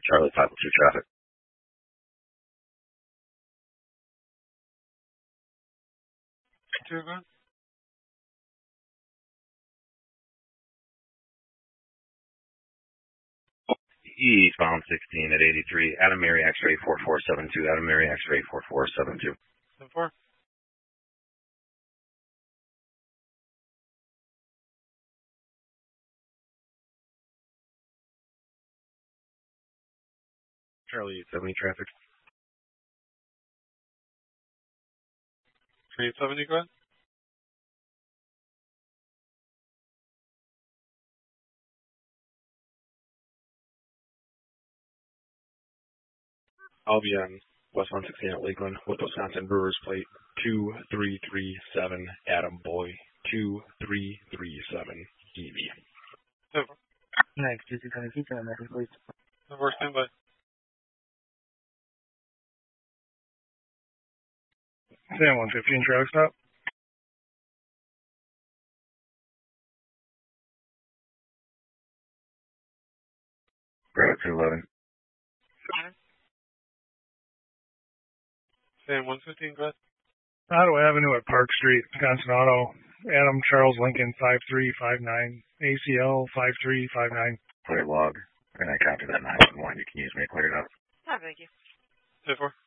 Charlie 502 traffic. Eastbound 16 at 83. Adam Mary X-ray 4472. Adam Mary X-ray 4472. 4. Charlie 70 traffic. 370, go ahead. I'll be on West 116 at Lakeland with Wisconsin Brewers plate 2337 Adam Boy 2337 EV. 10-4. Next, is it going to keep on that, please? 10-4, stand by. San 115 traffic stop. Grab 211. San 115, go ahead. Ottawa Avenue at Park Street, Wisconsin Auto. Adam Charles Lincoln 5359. ACL 5359. Clear log. And I copy that 911. You can use me to clear it up. Oh, thank you. 10-4.